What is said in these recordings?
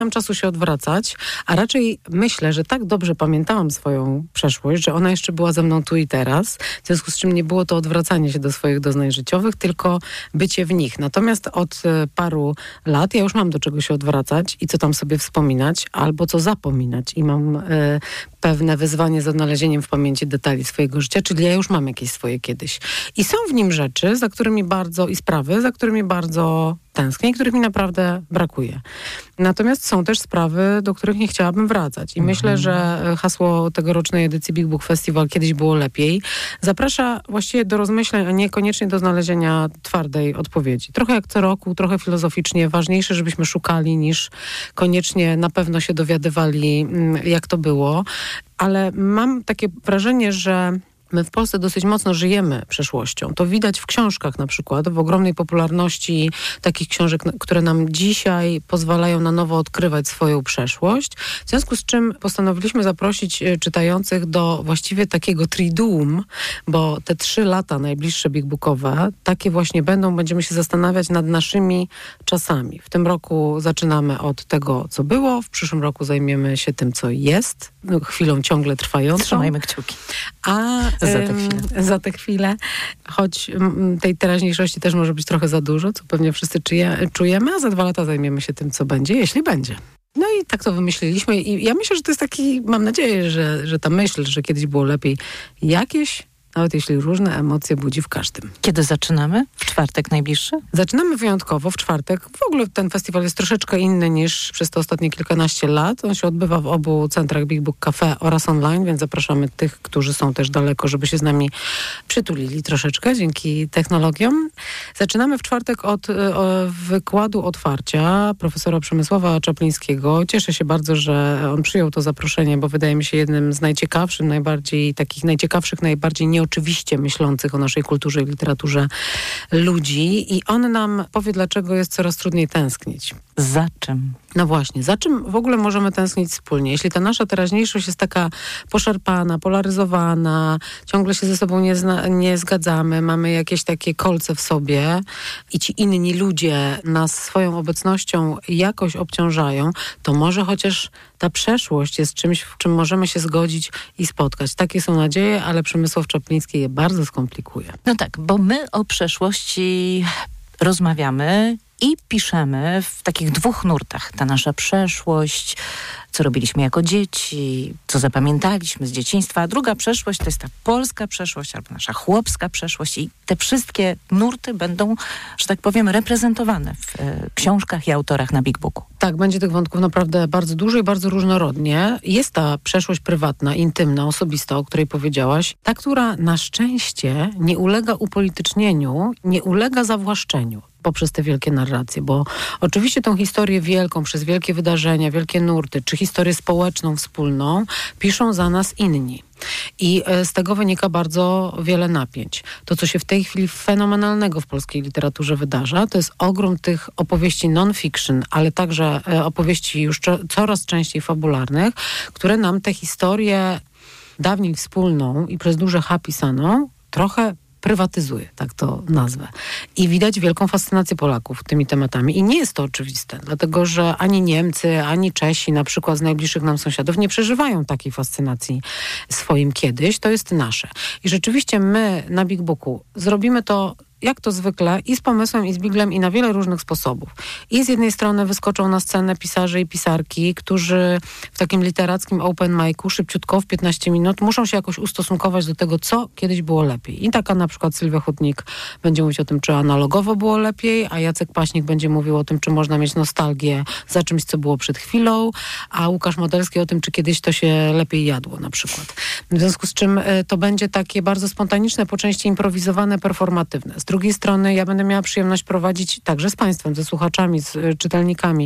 mam czasu się odwracać, a raczej myślę, że tak dobrze pamiętałam swoją przeszłość, że ona jeszcze była ze mną tu i teraz, w związku z czym nie było to odwracanie się do swoich doznań życiowych, tylko bycie w nich. Natomiast od paru lat ja już mam do czego się odwracać i co tam sobie wspominać, albo co zapominać i mam pewne wyzwanie z odnalezieniem w pamięci detali swojego życia, czyli ja już mam jakieś swoje kiedyś. I są w nim rzeczy, za którymi bardzo, i sprawy, za którymi bardzo tęsknię i których mi naprawdę brakuje. Natomiast są też sprawy, do których nie chciałabym wracać. I myślę, że hasło tegorocznej edycji Big Book Festival Kiedyś było lepiej zaprasza właściwie do rozmyśleń, a niekoniecznie do znalezienia twardej odpowiedzi. Trochę jak co roku, trochę filozoficznie. Ważniejsze, żebyśmy szukali, niż koniecznie na pewno się dowiadywali, jak to było. Ale mam takie wrażenie, że my w Polsce dosyć mocno żyjemy przeszłością. To widać w książkach na przykład, w ogromnej popularności takich książek, które nam dzisiaj pozwalają na nowo odkrywać swoją przeszłość. W związku z czym postanowiliśmy zaprosić czytających do właściwie takiego triduum, bo te 3 lata najbliższe Big Bookowe takie właśnie będziemy się zastanawiać nad naszymi czasami. W tym roku zaczynamy od tego, co było, w przyszłym roku zajmiemy się tym, co jest, chwilą ciągle trwającą. Trzymajmy kciuki. A za tę chwilę, choć tej teraźniejszości też może być trochę za dużo, co pewnie wszyscy czujemy, a za 2 lata zajmiemy się tym, co będzie, jeśli będzie. No i tak to wymyśliliśmy i ja myślę, że to jest taki, mam nadzieję, że ta myśl, że kiedyś było lepiej, jakieś, nawet jeśli różne emocje budzi w każdym. Kiedy zaczynamy? W czwartek najbliższy? Zaczynamy wyjątkowo w czwartek. W ogóle ten festiwal jest troszeczkę inny niż przez te ostatnie kilkanaście lat. On się odbywa w obu centrach Big Book Cafe oraz online, więc zapraszamy tych, którzy są też daleko, żeby się z nami przytulili troszeczkę dzięki technologiom. Zaczynamy w czwartek od wykładu otwarcia profesora Przemysława Czaplińskiego. Cieszę się bardzo, że on przyjął to zaproszenie, bo wydaje mi się jednym z najciekawszych, najbardziej nieoczywiście myślących o naszej kulturze i literaturze ludzi. I on nam powie, dlaczego jest coraz trudniej tęsknić. Za czym? No właśnie, za czym w ogóle możemy tęsknić wspólnie? Jeśli ta nasza teraźniejszość jest taka poszarpana, polaryzowana, ciągle się ze sobą nie zgadzamy, mamy jakieś takie kolce w sobie i ci inni ludzie nas swoją obecnością jakoś obciążają, to może chociaż ta przeszłość jest czymś, w czym możemy się zgodzić i spotkać. Takie są nadzieje, ale Przemysław Czapliński je bardzo skomplikuje. No tak, bo my o przeszłości rozmawiamy i piszemy w takich 2 nurtach. Ta nasza przeszłość, co robiliśmy jako dzieci, co zapamiętaliśmy z dzieciństwa. A druga przeszłość to jest ta polska przeszłość albo nasza chłopska przeszłość. I te wszystkie nurty będą, że tak powiem, reprezentowane w książkach i autorach na Big Booku. Tak, będzie tych wątków naprawdę bardzo dużo i bardzo różnorodnie. Jest ta przeszłość prywatna, intymna, osobista, o której powiedziałaś. Ta, która na szczęście nie ulega upolitycznieniu, nie ulega zawłaszczeniu poprzez te wielkie narracje, bo oczywiście tą historię wielką, przez wielkie wydarzenia, wielkie nurty, czy historię społeczną, wspólną, piszą za nas inni. I z tego wynika bardzo wiele napięć. To, co się w tej chwili fenomenalnego w polskiej literaturze wydarza, to jest ogrom tych opowieści non-fiction, ale także opowieści już coraz częściej fabularnych, które nam tę historię dawniej wspólną i przez duże H pisaną trochę prywatyzuje, tak to nazwę. I widać wielką fascynację Polaków tymi tematami. I nie jest to oczywiste, dlatego że ani Niemcy, ani Czesi, na przykład z najbliższych nam sąsiadów, nie przeżywają takiej fascynacji swoim kiedyś. To jest nasze. I rzeczywiście my na Big Booku zrobimy to jak to zwykle, i z pomysłem, i z biglem, i na wiele różnych sposobów. I z jednej strony wyskoczą na scenę pisarze i pisarki, którzy w takim literackim open mic'u szybciutko w 15 minut muszą się jakoś ustosunkować do tego, co kiedyś było lepiej. I taka na przykład Sylwia Hutnik będzie mówić o tym, czy analogowo było lepiej, a Jacek Paśnik będzie mówił o tym, czy można mieć nostalgię za czymś, co było przed chwilą, a Łukasz Modelski o tym, czy kiedyś to się lepiej jadło na przykład. W związku z czym to będzie takie bardzo spontaniczne, po części improwizowane, performatywne. Z drugiej strony ja będę miała przyjemność prowadzić także z państwem, ze słuchaczami, z czytelnikami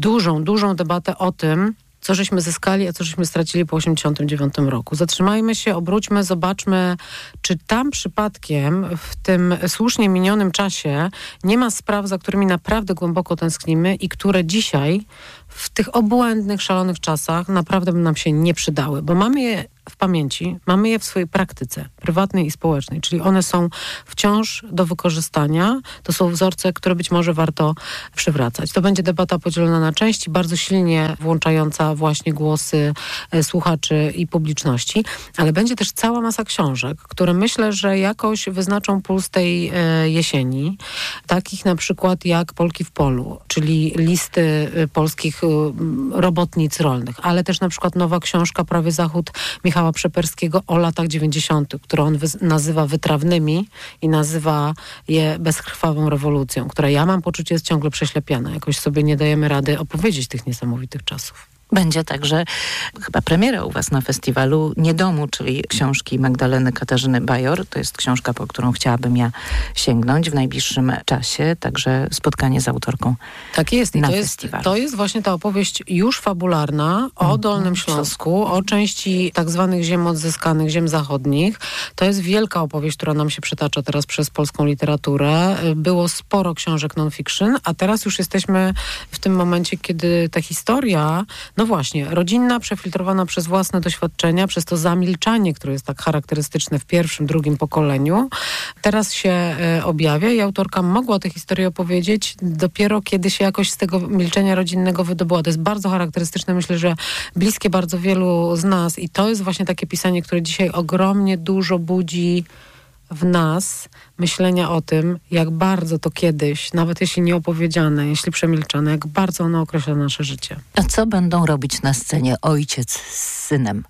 dużą debatę o tym, co żeśmy zyskali, a co żeśmy stracili po 1989 roku. Zatrzymajmy się, obróćmy, zobaczmy, czy tam przypadkiem w tym słusznie minionym czasie nie ma spraw, za którymi naprawdę głęboko tęsknimy i które dzisiaj w tych obłędnych, szalonych czasach naprawdę by nam się nie przydały, bo mamy je w pamięci, mamy je w swojej praktyce prywatnej i społecznej, czyli one są wciąż do wykorzystania. To są wzorce, które być może warto przywracać. To będzie debata podzielona na części, bardzo silnie włączająca właśnie głosy słuchaczy i publiczności, ale będzie też cała masa książek, które myślę, że jakoś wyznaczą puls tej jesieni. Takich na przykład jak Polki w polu, czyli listy polskich robotnic rolnych, ale też na przykład nowa książka Prawie Zachód Michała Przeperskiego o latach 90., którą on nazywa wytrawnymi i nazywa je bezkrwawą rewolucją, która ja mam poczucie jest ciągle prześlepiana. Jakoś sobie nie dajemy rady opowiedzieć tych niesamowitych czasów. Będzie także chyba premiera u was na festiwalu Niedomu, czyli książki Magdaleny Katarzyny Bajor. To jest książka, po którą chciałabym ja sięgnąć w najbliższym czasie. Także spotkanie z autorką. Tak jest. I na festiwalu. To jest właśnie ta opowieść już fabularna o Dolnym Śląsku, o części tak zwanych ziem odzyskanych, ziem zachodnich. To jest wielka opowieść, która nam się przetacza teraz przez polską literaturę. Było sporo książek non-fiction, a teraz już jesteśmy w tym momencie, kiedy ta historia, no właśnie, rodzinna, przefiltrowana przez własne doświadczenia, przez to zamilczanie, które jest tak charakterystyczne w pierwszym, drugim pokoleniu, teraz się objawia i autorka mogła tę historię opowiedzieć dopiero kiedy się jakoś z tego milczenia rodzinnego wydobyła. To jest bardzo charakterystyczne, myślę, że bliskie bardzo wielu z nas i to jest właśnie takie pisanie, które dzisiaj ogromnie dużo budzi w nas myślenia o tym, jak bardzo to kiedyś, nawet jeśli nieopowiedziane, jeśli przemilczane, jak bardzo ono określa nasze życie. A co będą robić na scenie ojciec z synem?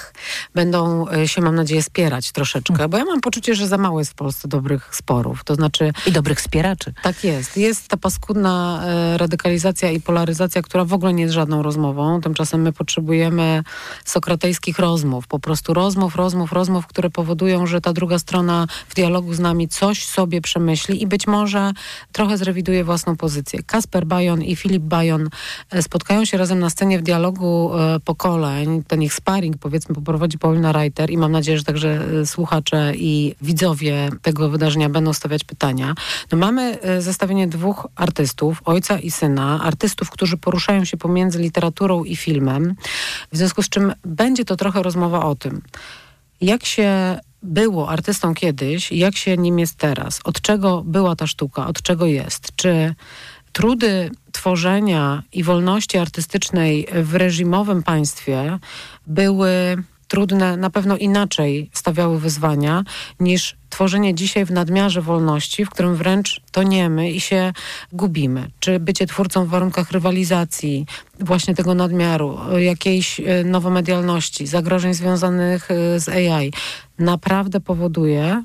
Będą się, mam nadzieję, spierać troszeczkę, bo ja mam poczucie, że za mało jest w Polsce dobrych sporów, to znaczy... I dobrych wspieraczy. Tak jest. Jest ta paskudna radykalizacja i polaryzacja, która w ogóle nie jest żadną rozmową. Tymczasem my potrzebujemy sokratejskich rozmów, po prostu rozmów, które powodują, że ta druga strona w dialogu z nami coś sobie przemyśli i być może trochę zrewiduje własną pozycję. Kasper Bajon i Filip Bajon spotkają się razem na scenie w dialogu pokoleń. Ten ich sparring, powiedzmy, poprowadzi Paulina Reiter i mam nadzieję, że także słuchacze i widzowie tego wydarzenia będą stawiać pytania. No mamy zestawienie dwóch artystów, ojca i syna, artystów, którzy poruszają się pomiędzy literaturą i filmem, w związku z czym będzie to trochę rozmowa o tym, jak się było artystą kiedyś i jak się nim jest teraz. Od czego była ta sztuka, od czego jest. Czy trudy tworzenia i wolności artystycznej w reżimowym państwie były trudne, na pewno inaczej stawiały wyzwania niż tworzenie dzisiaj w nadmiarze wolności, w którym wręcz toniemy i się gubimy. Czy bycie twórcą w warunkach rywalizacji, właśnie tego nadmiaru, jakiejś nowomedialności, zagrożeń związanych z AI, naprawdę powoduje,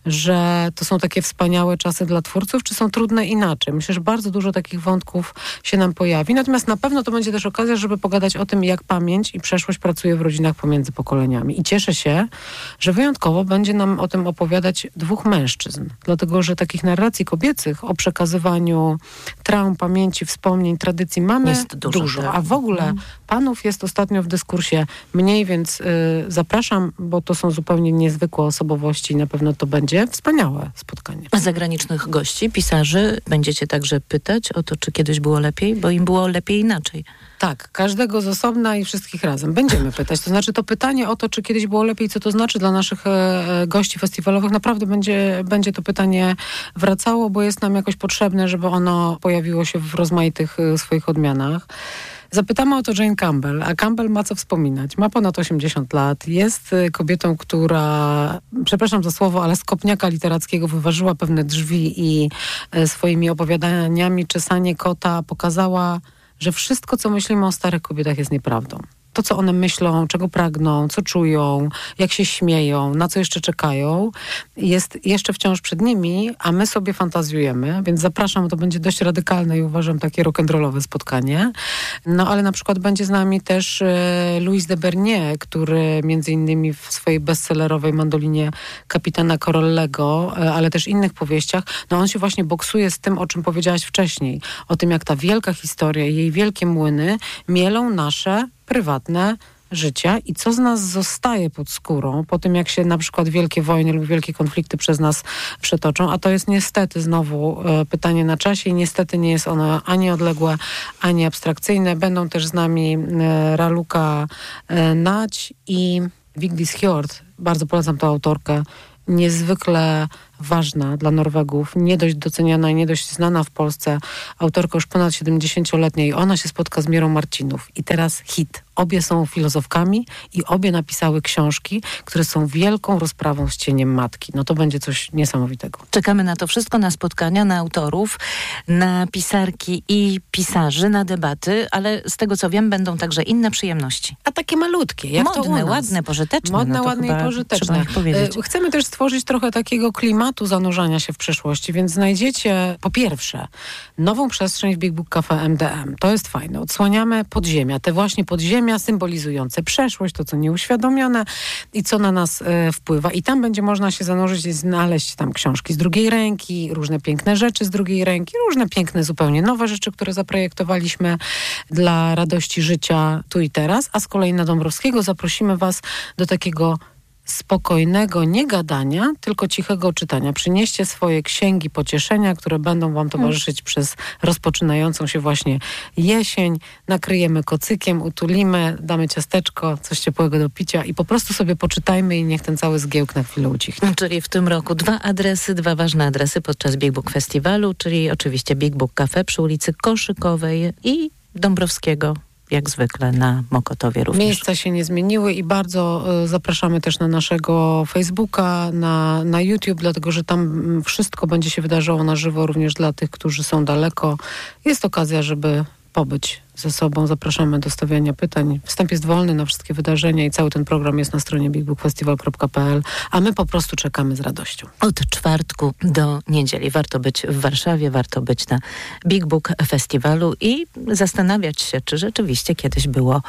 że to są takie wspaniałe czasy dla twórców, czy są trudne inaczej. Myślę, że bardzo dużo takich wątków się nam pojawi. Natomiast na pewno to będzie też okazja, żeby pogadać o tym, jak pamięć i przeszłość pracuje w rodzinach pomiędzy pokoleniami. I cieszę się, że wyjątkowo będzie nam o tym opowiadać dwóch mężczyzn. Dlatego, że takich narracji kobiecych o przekazywaniu traum, pamięci, wspomnień, tradycji mamy jest dużo. A w ogóle panów jest ostatnio w dyskursie mniej, więc zapraszam, bo to są zupełnie niezwykłe osobowości i na pewno to będzie wspaniałe spotkanie. Zagranicznych gości, pisarzy, będziecie także pytać o to, czy kiedyś było lepiej, bo im było lepiej inaczej. Tak, każdego z osobna i wszystkich razem. Będziemy pytać. To znaczy to pytanie o to, czy kiedyś było lepiej, co to znaczy dla naszych gości festiwalowych, naprawdę będzie to pytanie wracało, bo jest nam jakoś potrzebne, żeby ono pojawiło się w rozmaitych swoich odmianach. Zapytamy o to Jane Campbell, a Campbell ma co wspominać. Ma ponad 80 lat. Jest kobietą, która, przepraszam za słowo, ale z kopniaka literackiego wyważyła pewne drzwi i swoimi opowiadaniami czesanie kota pokazała, że wszystko, co myślimy o starych kobietach, jest nieprawdą. To, co one myślą, czego pragną, co czują, jak się śmieją, na co jeszcze czekają, jest jeszcze wciąż przed nimi, a my sobie fantazjujemy, więc zapraszam, to będzie dość radykalne i uważam takie rock'n'rollowe spotkanie. No ale na przykład będzie z nami też Louis de Bernier, który między innymi w swojej bestsellerowej Mandolinie kapitana Corellego, ale też innych powieściach, no on się właśnie boksuje z tym, o czym powiedziałaś wcześniej, o tym, jak ta wielka historia i jej wielkie młyny mielą nasze prywatne życia i co z nas zostaje pod skórą po tym, jak się na przykład wielkie wojny lub wielkie konflikty przez nas przetoczą, a to jest niestety znowu pytanie na czasie i niestety nie jest ono ani odległe, ani abstrakcyjne. Będą też z nami Raluca Nać i Vigdis Hjorth, bardzo polecam tę autorkę, niezwykle ważna dla Norwegów, nie dość doceniana i nie dość znana w Polsce, autorka już ponad 70-letniej. Ona się spotka z Mierą Marcinów i teraz hit. Obie są filozofkami i obie napisały książki, które są wielką rozprawą z cieniem matki. No to będzie coś niesamowitego. Czekamy na to wszystko, na spotkania, na autorów, na pisarki i pisarzy, na debaty, ale z tego co wiem, będą także inne przyjemności. A takie malutkie, jak modne, to u nas. ładne, pożyteczne. Modne, no to ładne i pożyteczne. Chcemy też stworzyć trochę takiego klimatu zanurzania się w przeszłości, więc znajdziecie po pierwsze nową przestrzeń w Big Book Cafe MDM. To jest fajne. Odsłaniamy podziemia, te właśnie podziemia symbolizujące przeszłość, to co nieuświadomione i co na nas wpływa. I tam będzie można się zanurzyć i znaleźć tam książki z drugiej ręki, różne piękne rzeczy z drugiej ręki, różne piękne, zupełnie nowe rzeczy, które zaprojektowaliśmy dla radości życia tu i teraz. A z kolei na Dąbrowskiego zaprosimy was do takiego spokojnego nie gadania, tylko cichego czytania. Przynieście swoje księgi pocieszenia, które będą wam towarzyszyć przez rozpoczynającą się właśnie jesień. Nakryjemy kocykiem, utulimy, damy ciasteczko, coś ciepłego do picia i po prostu sobie poczytajmy i niech ten cały zgiełk na chwilę ucichnie. Czyli w tym roku dwa ważne adresy podczas Big Book Festiwalu, czyli oczywiście Big Book Cafe przy ulicy Koszykowej i Dąbrowskiego, jak zwykle na Mokotowie również. Miejsca się nie zmieniły i bardzo zapraszamy też na naszego Facebooka, na YouTube, dlatego że tam wszystko będzie się wydarzało na żywo, również dla tych, którzy są daleko. Jest okazja, żeby pobyć ze sobą. Zapraszamy do stawiania pytań. Wstęp jest wolny na wszystkie wydarzenia i cały ten program jest na stronie bigbookfestival.pl, a my po prostu czekamy z radością. Od czwartku do niedzieli warto być w Warszawie, warto być na Big Book Festiwalu i zastanawiać się, czy rzeczywiście kiedyś było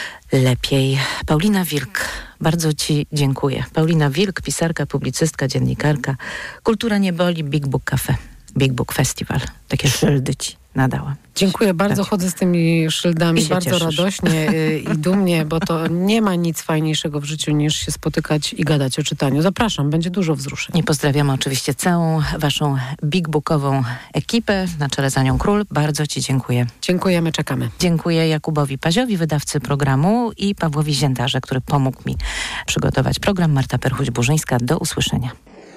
lepiej. Paulina Wilk, bardzo ci dziękuję. Paulina Wilk, pisarka, publicystka, dziennikarka. Kultura nie boli, Big Book Cafe, Big Book Festival. Takie szyldy ci nadałam. Dziękuję bardzo, chodzę z tymi szyldami bardzo cieszysz. Radośnie i dumnie, bo to nie ma nic fajniejszego w życiu niż się spotykać i gadać o czytaniu. Zapraszam, będzie dużo wzruszeń. I pozdrawiamy oczywiście całą waszą Big Bookową ekipę, na czele z Anią Król. Bardzo ci dziękuję. Dziękujemy, czekamy. Dziękuję Jakubowi Paziowi, wydawcy programu i Pawłowi Ziętarze, który pomógł mi przygotować program. Marta Perchuć-Burzyńska, do usłyszenia.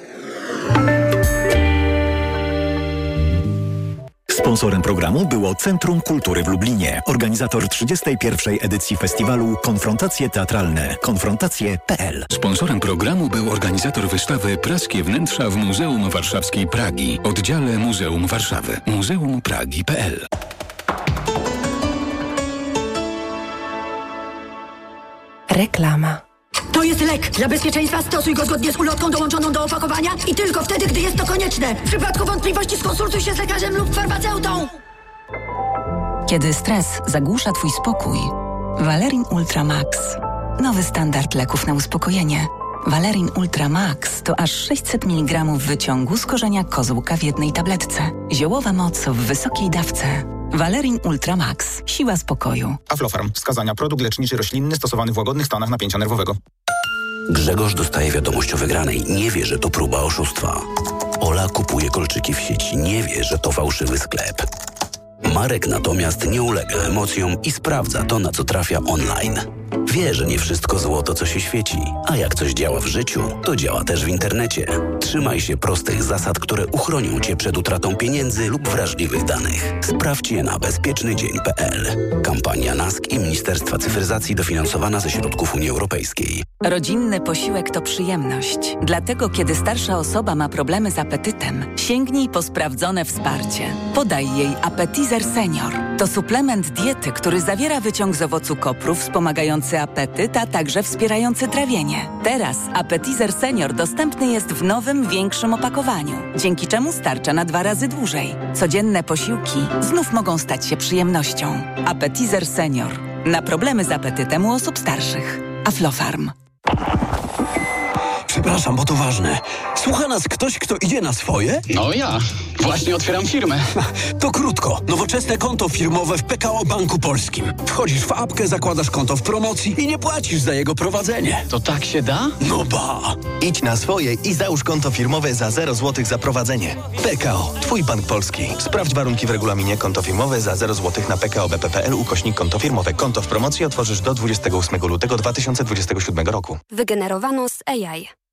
Sponsorem programu było Centrum Kultury w Lublinie, organizator 31. edycji festiwalu Konfrontacje Teatralne. Konfrontacje.pl. Sponsorem programu był organizator wystawy Praskie Wnętrza w Muzeum Warszawskiej Pragi, oddziale Muzeum Warszawy, muzeumpragi.pl. Reklama. To jest lek. Dla bezpieczeństwa stosuj go zgodnie z ulotką dołączoną do opakowania i tylko wtedy, gdy jest to konieczne. W przypadku wątpliwości skonsultuj się z lekarzem lub farmaceutą. Kiedy stres zagłusza twój spokój, Valerin Ultra Max. Nowy standard leków na uspokojenie. Valerin Ultra Max to aż 600 mg wyciągu z korzenia kozłka w jednej tabletce. Ziołowa moc w wysokiej dawce. Valerin Ultra Max. Siła spokoju. Aflofarm. Wskazania. Produkt leczniczy roślinny stosowany w łagodnych stanach napięcia nerwowego. Grzegorz dostaje wiadomość o wygranej. Nie wie, że to próba oszustwa. Ola kupuje kolczyki w sieci. Nie wie, że to fałszywy sklep. Marek natomiast nie ulega emocjom i sprawdza to, na co trafia online. Wie, że nie wszystko złoto, co się świeci, a jak coś działa w życiu, to działa też w internecie. Trzymaj się prostych zasad, które uchronią Cię przed utratą pieniędzy lub wrażliwych danych. Sprawdź je na bezpiecznydzień.pl. Kampania NASK i Ministerstwa Cyfryzacji dofinansowana ze środków Unii Europejskiej. Rodzinny posiłek to przyjemność. Dlatego, kiedy starsza osoba ma problemy z apetytem, sięgnij po sprawdzone wsparcie. Podaj jej Appetizer Senior. To suplement diety, który zawiera wyciąg z owocu kopru wspomagający apetyt, a także wspierający trawienie. Teraz Appetizer Senior dostępny jest w nowym, większym opakowaniu, dzięki czemu starcza na 2 razy dłużej. Codzienne posiłki znów mogą stać się przyjemnością. Appetizer Senior. Na problemy z apetytem u osób starszych. Aflofarm. Przepraszam, bo to ważne. Słucha nas ktoś, kto idzie na swoje? No ja. Właśnie otwieram firmę. To krótko. Nowoczesne konto firmowe w PKO Banku Polskim. Wchodzisz w apkę, zakładasz konto w promocji i nie płacisz za jego prowadzenie. To tak się da? No ba! Idź na swoje i załóż konto firmowe za 0 zł za prowadzenie. PKO. Twój bank polski. Sprawdź warunki w regulaminie. Konto firmowe za 0 zł na pko.bp.pl/konto firmowe. Konto w promocji otworzysz do 28 lutego 2027 roku. Wygenerowano z AI.